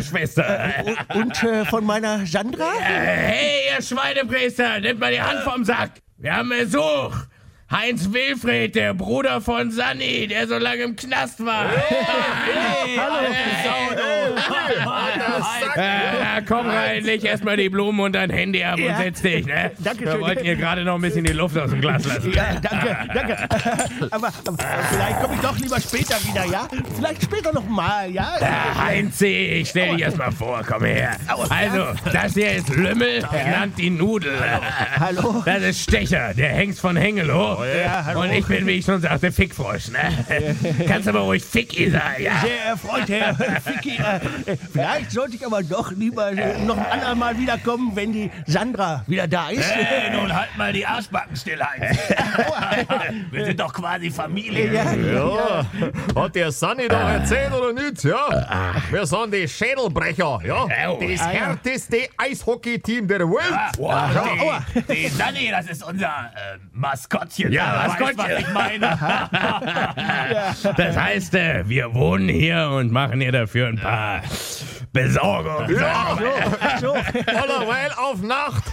meiner Schwester. Und von meiner Sandra? Hey, ihr Schweinepriester, nehmt mal die Hand vom Sack. Wir haben Besuch. Heinz Wilfried, der Bruder von Sanni, der so lange im Knast war. Komm rein, leg erstmal die Blumen und dein Handy ab und setz dich, ne? Danke Wir schön. wollten ihr gerade noch ein bisschen die Luft aus dem Glas lassen. Ja, danke. Aber vielleicht komme ich doch lieber später wieder, ja? Vielleicht später noch mal, ja? Heinzi, ich stell dich erstmal vor, komm her. Also, das hier ist Lümmel, genannt die Nudel. Hallo? Das ist Stecher, der Hengst von Hengelo. Ja, hallo. Und ich bin, wie ich schon sagte, Fickfrosch, ne? Kannst aber ruhig Ficki sagen, ja? Sehr erfreut, Herr Ficky. Vielleicht sollte ich aber doch lieber noch ein andermal wiederkommen, wenn die Sandra wieder da ist. Hey, nun halt mal die Arschbacken still, Heinz. Wir sind doch quasi Familie. Ja, hat der Sanni doch erzählt oder nicht? Ja, wir sind die Schädelbrecher, ja, das härteste Eishockey-Team der Welt. Die Sanni, das ist unser Maskottchen. Ja, Weißt, was ich meine? Das heißt, wir wohnen hier und machen hier dafür ein paar Besorgungen. Ja, So, allerweil auf Nacht.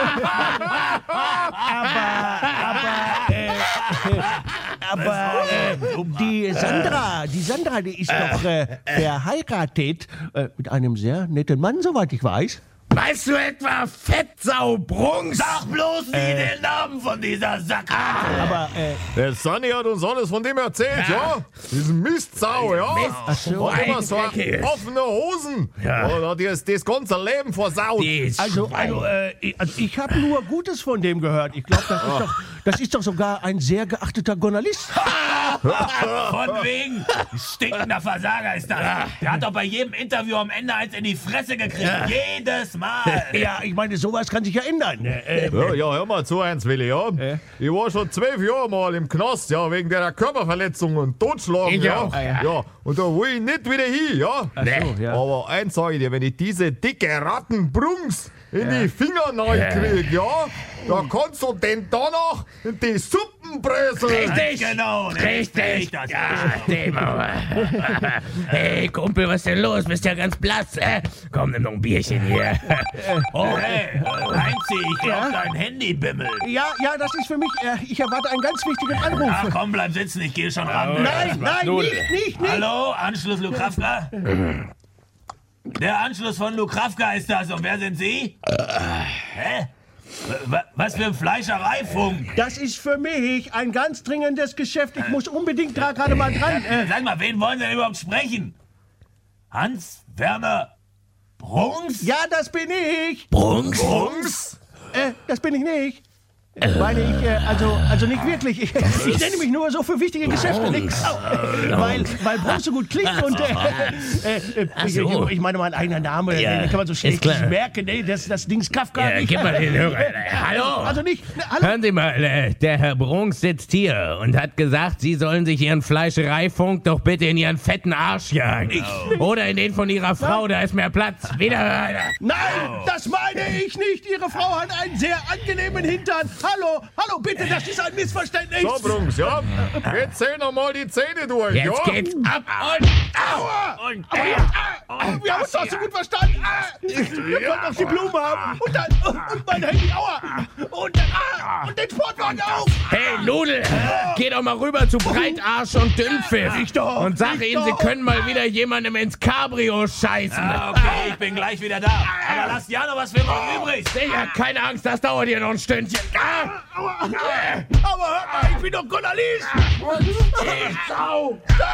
aber die Sandra, die ist doch verheiratet mit einem sehr netten Mann, soweit ich weiß. Weißt du etwa Fettsau Brunks? Sag bloß nie den Namen von dieser Sack. Aber, Der Sanni hat uns alles von dem erzählt, ja. Diesen Mistsau, ja. so. Und immer so offene Hosen. Ja. Und hat das ganze Leben versaut. Also, ich habe nur Gutes von dem gehört. Ich glaube, das ist doch sogar ein sehr geachteter Journalist. Von wegen. Stinkender Versager ist das. Der hat doch bei jedem Interview am Ende eins in die Fresse gekriegt. Jedes Mal. Ja, ich meine, sowas kann sich ja ändern. Ja, hör mal zu, eins, Willi, ja. Ich war schon 12 Jahre mal im Knast, ja, wegen der Körperverletzung und Totschlagen, Ich ja. auch. Ja, und da will ich nicht wieder hin, ja. Aber eins sage ich dir, wenn ich diese dicke Rattenbrungs in die Finger krieg, ja, da kannst du den danach in die Suppen bröseln. Richtig, Genau. richtig. Das Ja, dem aber. Hey, Kumpel, was ist denn los? Bist ja ganz blass. Komm, nimm noch ein Bierchen hier. Oh, hey, Heinzi, ich glaub, dein Handy bimmelt. Ja, das ist für mich, ich erwarte einen ganz wichtigen Anruf. Ach komm, bleib sitzen, ich gehe schon ran. Nein, nicht. Hallo, Anschluss Lukravka? Der Anschluss von Lukravka ist das. Und wer sind Sie? Hä? Was für ein Fleischereifunk? Das ist für mich ein ganz dringendes Geschäft. Ich muss unbedingt gerade mal dran. Sag mal, wen wollen Sie denn überhaupt sprechen? Hans-Werner Brunks? Ja, das bin ich. Brunks? Das bin ich nicht. Meine ich, also nicht wirklich. Ich nenne mich nur so für wichtige Geschäfte. Weil Brunks so gut klingt und so. ich meine, mein eigener Name, den kann man so schlecht klar. merken. Ne? Das Ding ist Kafka. Ja, gib mal den Hörer. Hallo? Also nicht. Hallo. Hören Sie mal, der Herr Brunks sitzt hier und hat gesagt, Sie sollen sich Ihren Fleischereifunk doch bitte in Ihren fetten Arsch jagen. Oder in den von Ihrer Frau, da ist mehr Platz. Wieder einer. Nein, das meine ich nicht. Ihre Frau hat einen sehr angenehmen Hintern. Hallo, bitte, das ist ein Missverständnis. So, Brunks, ja. Jetzt zähl noch mal die Zähne durch, Jetzt ja. geht's ab und Aua! Wir haben uns doch so gut verstanden. Wir können doch die Blume haben. Und mein Handy, aua. Und den Sportwagen auch. Hey, Nudel, geh doch mal rüber zu Breitarsch und Dünnpfiff und sag ihnen, sie können mal wieder jemandem ins Cabrio scheißen. Okay, ich bin gleich wieder da. Aber lasst ja noch was für morgen übrig. Digga, keine Angst, das dauert hier noch ein Stündchen. Aber hört mal, ich bin doch Journalist. Sau! Stopp!